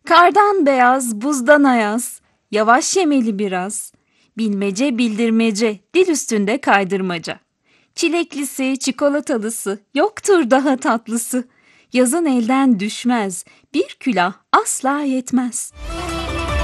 Kardan beyaz, buzdan ayaz, yavaş yemeli biraz. Bilmece bildirmece, dil üstünde kaydırmaca. Çileklisi, çikolatalısı, yoktur daha tatlısı. Yazın elden düşmez, bir külah asla yetmez.